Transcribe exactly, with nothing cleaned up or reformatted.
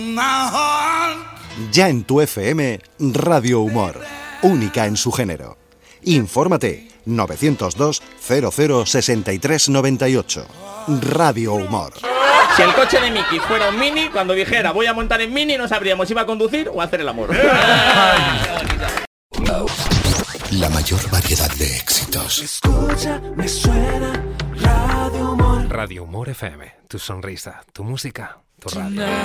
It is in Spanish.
Ya en tu F M, Radio Humor, única en su género. Infórmate novecientos dos cero cero sesenta y tres noventa y ocho. Radio Humor. Si el coche de Mickey fuera un Mini, cuando dijera voy a montar en Mini, no sabríamos si iba a conducir o a hacer el amor. La mayor variedad de éxitos. Escucha, me suena Radio Humor. Radio Humor F M, tu sonrisa, tu música, tu radio.